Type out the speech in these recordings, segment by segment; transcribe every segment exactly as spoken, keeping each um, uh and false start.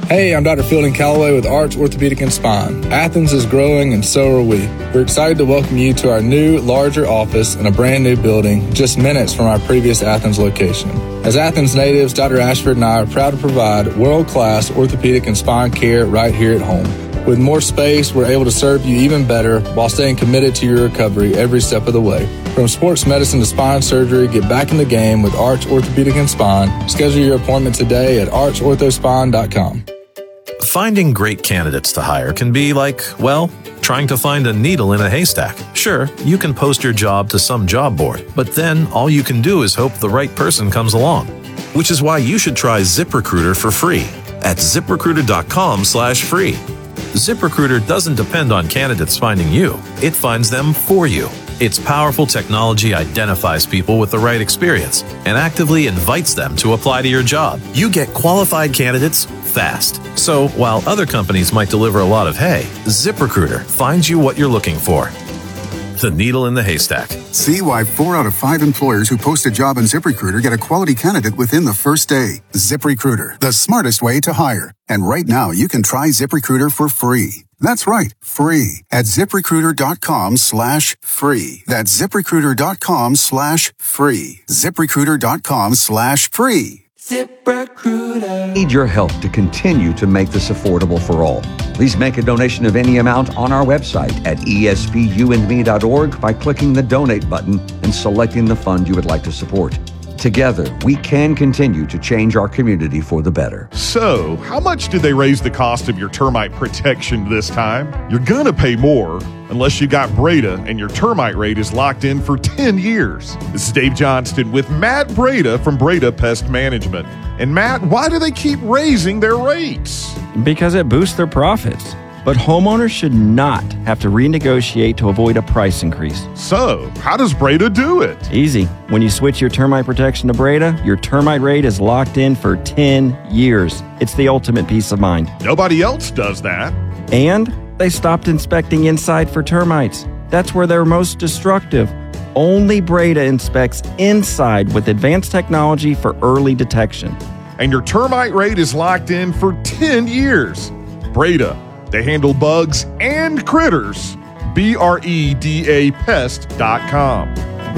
Hey, I'm Doctor Fielding Calloway with Arch Orthopedic and Spine. Athens is growing and so are we. We're excited to welcome you to our new, larger office in a brand new building just minutes from our previous Athens location. As Athens natives, Doctor Ashford and I are proud to provide world-class orthopedic and spine care right here at home. With more space, we're able to serve you even better while staying committed to your recovery every step of the way. From sports medicine to spine surgery, get back in the game with Arch Orthopedic and Spine. Schedule your appointment today at arch ortho spine dot com. Finding great candidates to hire can be like, well, trying to find a needle in a haystack. Sure, you can post your job to some job board, but then all you can do is hope the right person comes along. Which is why you should try ZipRecruiter for free at zip recruiter dot com slash free. ZipRecruiter doesn't depend on candidates finding you. It finds them for you. Its powerful technology identifies people with the right experience and actively invites them to apply to your job. You get qualified candidates fast. So while other companies might deliver a lot of hay, ZipRecruiter finds you what you're looking for. The needle in the haystack. See why four out of five employers who post a job on ZipRecruiter get a quality candidate within the first day. ZipRecruiter, the smartest way to hire. And right now, you can try ZipRecruiter for free. That's right, free at zip recruiter dot com slash free. That's zip recruiter dot com slash free. zip recruiter dot com slash free. ZipRecruiter. Need your help to continue to make this affordable for all. Please make a donation of any amount on our website at E S P U and me dot org by clicking the donate button and selecting the fund you would like to support. Together, we can continue to change our community for the better. So, how much did they raise the cost of your termite protection this time? You're gonna pay more unless you got Breda and your termite rate is locked in for ten years. This is Dave Johnston with Matt Breda from Breda Pest Management. And Matt, why do they keep raising their rates? Because it boosts their profits. But homeowners should not have to renegotiate to avoid a price increase. So, how does Breda do it? Easy. When you switch your termite protection to Breda, your termite rate is locked in for ten years. It's the ultimate peace of mind. Nobody else does that. And they stopped inspecting inside for termites. That's where they're most destructive. Only Breda inspects inside with advanced technology for early detection. And your termite rate is locked in for ten years. Breda. They handle bugs and critters. B R E D A pest dot com.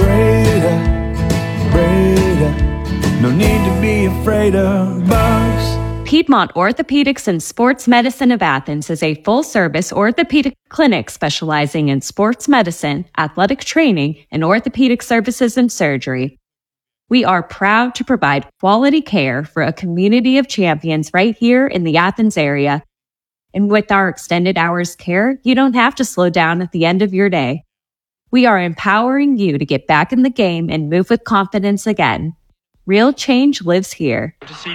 Breda, Breda, no need to be afraid of bugs. Piedmont Orthopedics and Sports Medicine of Athens is a full-service orthopedic clinic specializing in sports medicine, athletic training, and orthopedic services and surgery. We are proud to provide quality care for a community of champions right here in the Athens area. And with our extended hours care, you don't have to slow down at the end of your day. We are empowering you to get back in the game and move with confidence again. Real change lives here.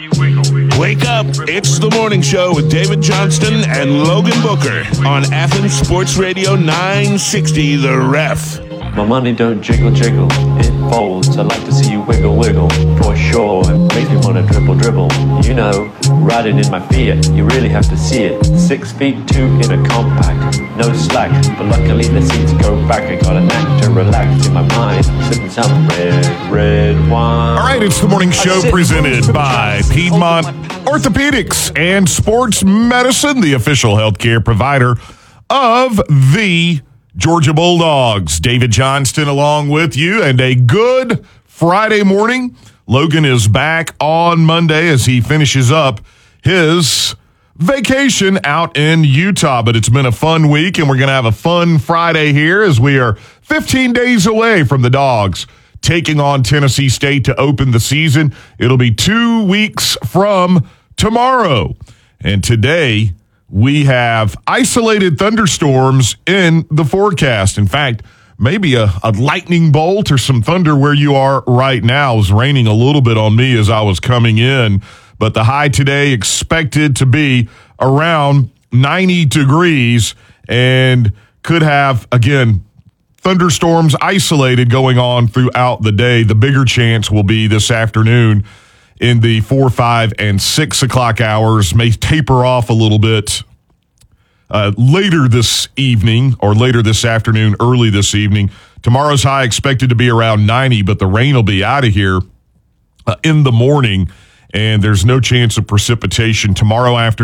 Wake up. It's the morning show with David Johnston and Logan Booker on Athens Sports Radio nine sixty, The Ref. My money don't jiggle jiggle, it folds. I like to see you wiggle wiggle, for sure. It makes me wanna dribble dribble. You know, riding in my Fiat, you really have to see it. Six feet two in a compact, no slack. But luckily the seats go back. I got a knack to relax in my mind, sipping some red, red wine. All right, it's the morning show presented by Piedmont Orthopedics and Sports Medicine, the official healthcare provider of the Georgia Bulldogs. David Johnston along with you, and a good Friday morning. Logan is back on Monday as he finishes up his vacation out in Utah. But it's been a fun week, and we're going to have a fun Friday here as we are fifteen days away from the Dogs taking on Tennessee State to open the season. It'll be two weeks from tomorrow. And today, we have isolated thunderstorms in the forecast. In fact, maybe a, a lightning bolt or some thunder where you are right now. It was raining a little bit on me as I was coming in, but the high today expected to be around ninety degrees and could have, again, thunderstorms isolated going on throughout the day. The bigger chance will be this afternoon in the four, five, and six o'clock hours. May taper off a little bit uh, later this evening or later this afternoon, early this evening. Tomorrow's high expected to be around ninety, but the rain will be out of here uh, in the morning, and there's no chance of precipitation tomorrow afternoon.